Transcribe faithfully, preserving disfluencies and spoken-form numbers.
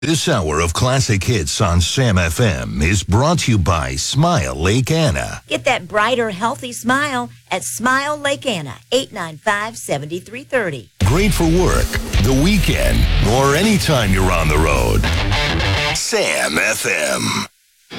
This hour of classic hits on Sam F M is brought to you by Smile Lake Anna. Get that brighter, healthy smile at Smile Lake Anna, eight nine five, seven three three zero. Great for work, the weekend, or anytime you're on the road. Sam F M.